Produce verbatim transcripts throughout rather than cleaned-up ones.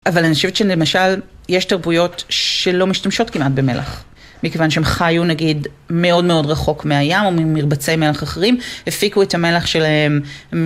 אבל אני חושבת שלמשל, יש תרבויות שלא משתמשות כמעט במלח. מכיוון שהם חיו נגיד מאוד מאוד רחוק מהים או ממרבצי מלח אחרים, הפיקו את המלח שלהם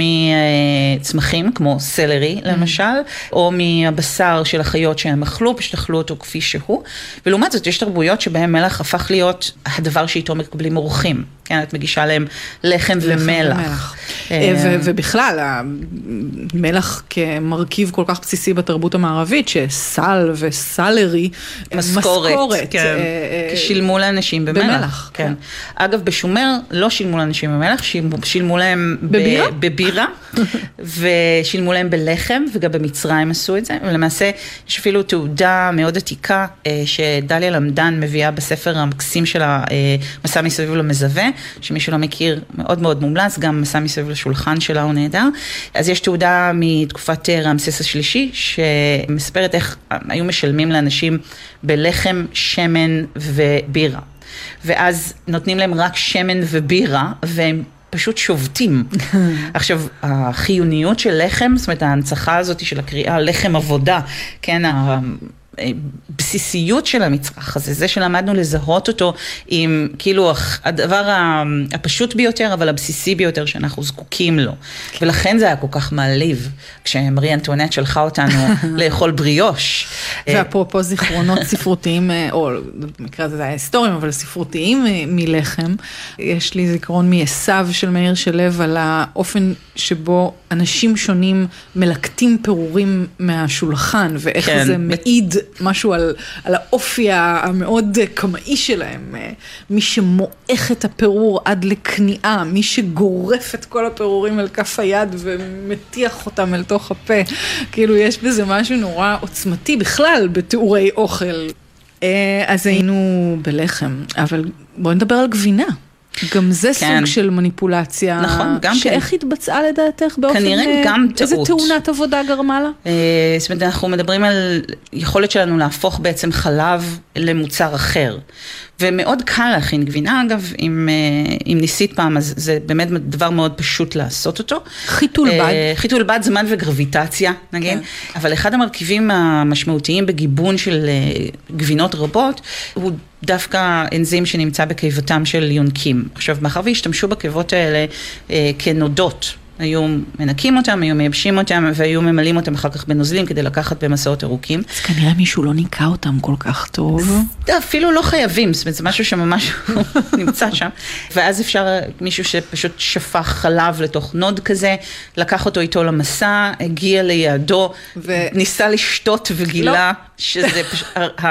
מצמחים כמו סלרי למשל, או מהבשר של החיות שהם אכלו, פשוט אכלו אותו כפי שהוא, ולעומת זאת יש תרבויות שבהם מלח הפך להיות הדבר שאיתו מקבלים אורחים, כן, את מגישה להם לחם ומלח. ובכלל, המלח כמרכיב כל כך בסיסי בתרבות המערבית, שסל וסלרי, משכורת, שילמו לאנשים במלח. כן. אגב, בשומר לא שילמו לאנשים במלח, שילמו להם בבירה, ושילמו להם בלחם, וגם במצרים עשו את זה, ולמעשה יש אפילו תעודה מאוד עתיקה, שדליה למדן מביאה בספר המקסים של המסע מסביב למזווה, שמי שלא מכיר מאוד מאוד מומלץ, גם מסע מסביב לשולחן שלה הוא נהדר. אז יש תעודה מתקופת רמסס השלישי, שמספרת איך היו משלמים לאנשים בלחם, שמן ובירה. ואז נותנים להם רק שמן ובירה, והם פשוט שובטים. עכשיו, החיוניות של לחם, זאת אומרת, ההנצחה הזאת של הקריאה, לחם עבודה, כן, הבסיסיות של המצרך הזה, זה שלמדנו לזהות אותו עם כאילו הדבר הפשוט ביותר, אבל הבסיסי ביותר שאנחנו זקוקים לו. ולכן זה היה כל כך מעליב, כשמרי אנטואנט שלחה אותנו לאכול בריאוש. ואפרופו זיכרונות ספרותיים, או במקרה הזה זה היה היסטוריים, אבל ספרותיים מלחם, יש לי זיכרון מעשיו של מאיר שלו על האופן שבו אנשים שונים מלקטים פירורים מהשולחן, ואיך כן, זה מעיד משהו על, על האופי המאוד קמאי שלהם. מי שמועך את הפירור עד לקניעה, מי שגורף את כל הפירורים על כף היד ומתיח אותם אל תוך הפה. כאילו יש בזה משהו נורא עוצמתי בכלל בתיאורי אוכל. אז היינו בלחם, אבל בואו נדבר על גבינה. גם זה כן. סוג של מניפולציה, נכון, גם שאיך כן. התבצעה לדעתך באופן, כנראה גם טעות. איזה תאונת עבודה גרמה לה? אה, זאת אומרת, אנחנו מדברים על יכולת שלנו להפוך בעצם חלב למוצר אחר, ומאוד קל להכין גבינה, אגב, אם, אם ניסית פעם, אז זה באמת דבר מאוד פשוט לעשות אותו. חיתול בד. חיתול בד, זמן וגרביטציה, נגיד. כן. אבל אחד המרכיבים המשמעותיים בגיבון של גבינות רבות, הוא דווקא אנזים שנמצא בקיבתם של יונקים. עכשיו, מאחר והשתמשו בקיבות האלה אה, כנודות, היו מנקים אותם, היו מייבשים אותם, והיו ממלאים אותם אחר כך בנוזלים, כדי לקחת במסעות ארוכים. אז כנראה מישהו לא ניקה אותם כל כך טוב. אפילו לא חייבים, זאת אומרת, זה משהו שממש נמצא שם. ואז אפשר, מישהו שפשוט שפך חלב לתוך נוד כזה, לקח אותו איתו למסע, הגיע ליעדו, ניסה לשתות וגילה, שזה פשוט,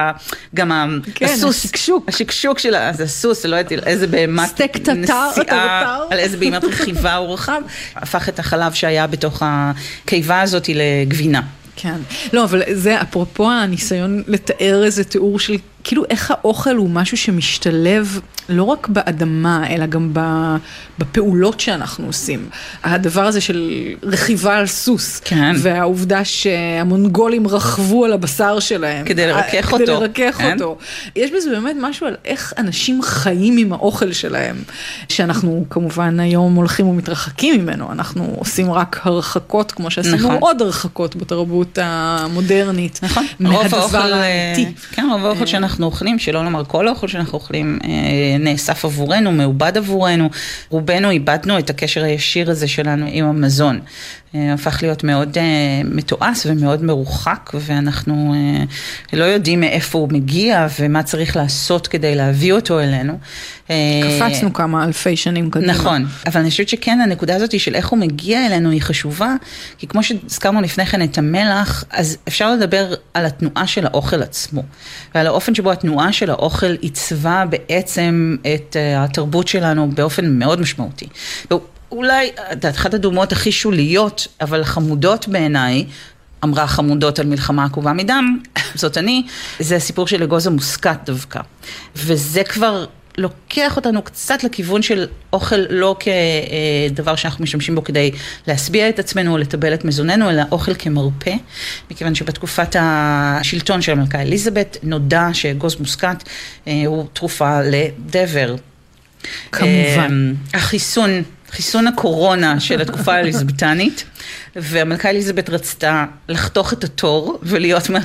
גם הסוס, השקשוק שלה, אז הסוס, זה לא יודעת איזה בהמת נסיעה, על איזה בהמת רכיבה הוא רחב, הפך את החלב שהיה בתוך הקיבה הזאת לגבינה. כן. לא, אבל זה אפרופו הניסיון לתאר איזה תיאור של כאילו איך האוכל הוא משהו שמשתלב לא רק באדמה, אלא גם בפעולות שאנחנו עושים. הדבר הזה של רכיבה על סוס, כן. והעובדה שהמונגולים רכבו על הבשר שלהם. כדי לרכך כדי אותו. כדי לרכך כן. אותו. יש בזה באמת משהו על איך אנשים חיים עם האוכל שלהם, שאנחנו כמובן היום הולכים ומתרחקים ממנו. אנחנו עושים רק הרחקות, כמו שעשינו נכון. עוד הרחקות בתרבות המודרנית. נכון. רוב האוכל, כן, רוב האוכל שאנחנו אנחנו אוכלים, שלא לומר כל האוכל שאנחנו אוכלים, נאסף עבורנו, מעובד עבורנו, רובנו איבדנו את הקשר הישיר הזה שלנו עם המזון. הפך להיות מאוד מתועס ומאוד מרוחק, ואנחנו לא יודעים מאיפה הוא מגיע, ומה צריך לעשות כדי להביא אותו אלינו. קפצנו כמה אלפי שנים קדימה. נכון, אבל אני חושבת שכן, הנקודה הזאת של איך הוא מגיע אלינו היא חשובה, כי כמו שהזכרנו לפני כן את המלח, אז אפשר לדבר על התנועה של האוכל עצמו, ועל האופן שבו התנועה של האוכל עיצבה בעצם את התרבות שלנו באופן מאוד משמעותי. אולי, אחת הדוגמאות הכי שוליות, אבל חמודות בעיניי, אמרה חמודות על מלחמה עקובה מדם, זאת אני, זה הסיפור של אגוז המוסקת דווקא. וזה כבר לוקח אותנו קצת לכיוון של אוכל לא כדבר שאנחנו משתמשים בו כדי להסביע את עצמנו או לטבל את מזוננו, אלא אוכל כמרפא, מכיוון שבתקופת השלטון של המלכה אליזבת נודע שאגוז מוסקת הוא תרופה לדבר. כמובן. החיסון חיסון הקורונה של התקופה האליזבטנית, והמלכה אליזבת רצתה לחתוך את התור ולהיות